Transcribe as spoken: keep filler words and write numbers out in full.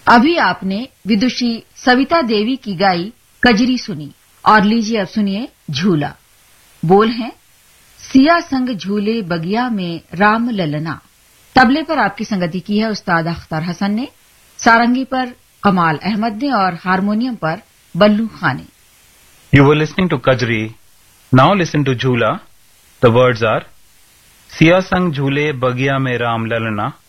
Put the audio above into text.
अभी आपने विदुषी सविता देवी की गाई कजरी सुनी और लीजिए अब सुनिए झूला। बोल हैं सिया संग झूले बगिया में राम ललना। तबले पर आपकी संगति की है उस्ताद अख्तर हसन ने, सारंगी पर कमाल अहमद ने और हारमोनियम पर बल्लू खान ने। You were listening to Kajri. Now listen to Jhula. The words are Siya sang jhule bagiya mein Ram lalana.